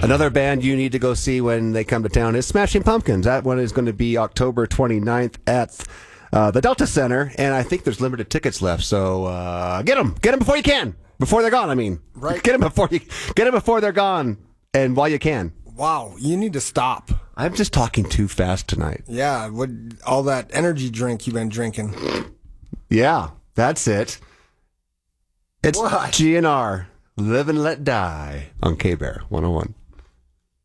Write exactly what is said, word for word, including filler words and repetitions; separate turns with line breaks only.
Another band you need to go see when they come to town is Smashing Pumpkins. That one is going to be October twenty-ninth at uh, the Delta Center, and I think there's limited tickets left. So uh, get them, get them before you can, before they're gone. I mean,
right?
Get them before you get them before they're gone, and while you can.
Wow, you need to stop.
I'm just talking too fast tonight.
Yeah, what all that energy drink you've been drinking?
Yeah, that's it. It's
What?
G N R, Live and Let Die on K-Bear one oh one.